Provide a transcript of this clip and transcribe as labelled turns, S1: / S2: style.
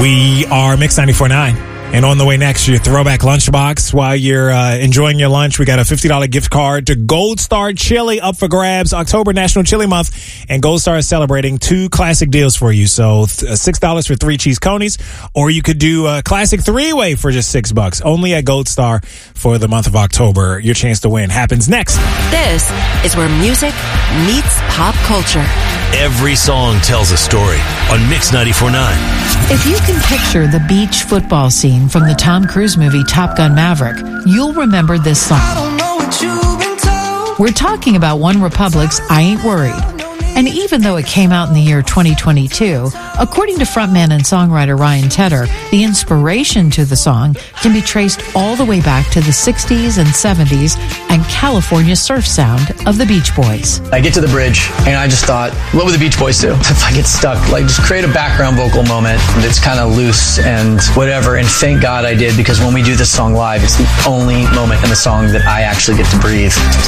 S1: We are Mix 94.9. And on the way next, your throwback lunchbox. While you're enjoying your lunch, we got a $50 gift card to Gold Star Chili up for grabs. October National Chili Month, and Gold Star is celebrating 2 classic deals for you. So $6 for 3 cheese conies, or you could do a classic 3-way for just $6. Only at Gold Star for the month of October. Your chance to win happens next.
S2: This is where music meets pop culture.
S3: Every song tells a story on Mix 94.9.
S4: If you can picture the beach football scene from the Tom Cruise movie Top Gun Maverick, you'll remember this song.
S5: I don't know what you've been told.
S4: We're talking about One Republic's I Ain't Worried. And even though it came out in the year 2022, according to frontman and songwriter Ryan Tedder, the inspiration to the song can be traced all the way back to the 60s and 70s and California surf sound of the Beach Boys.
S6: I get to the bridge, and I just thought, what would the Beach Boys do if I get stuck? Like, just create a background vocal moment that's kind of loose and whatever, and thank God I did, because when we do this song live, it's the only moment in the song that I actually get to breathe.